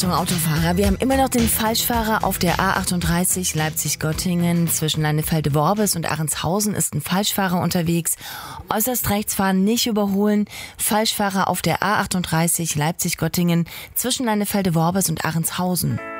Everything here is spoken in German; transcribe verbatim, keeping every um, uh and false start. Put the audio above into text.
Achtung Autofahrer, wir haben immer noch den Falschfahrer auf der A achtunddreißig Leipzig-Göttingen. Zwischen Leinefelde-Worbis und Ahrentshausen ist ein Falschfahrer unterwegs. Äußerst rechts fahren, nicht überholen. Falschfahrer auf der A achtunddreißig Leipzig-Göttingen zwischen Leinefelde-Worbis und Ahrentshausen.